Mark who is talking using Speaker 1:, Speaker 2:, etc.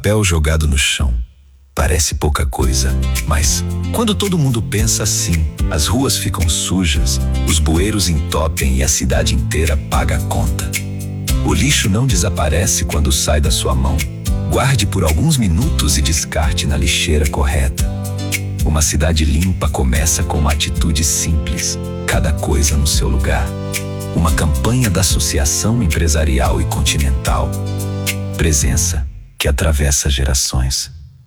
Speaker 1: papel jogado no chão. Parece pouca coisa, mas quando todo mundo pensa assim, as ruas ficam sujas, os bueiros entopem e a cidade inteira paga a conta. O lixo não desaparece quando sai da sua mão. Guarde por alguns minutos e descarte na lixeira correta. Uma cidade limpa começa com uma atitude simples, cada coisa no seu lugar. Uma campanha da Associação Empresarial e Continental. Presença que atravessa gerações.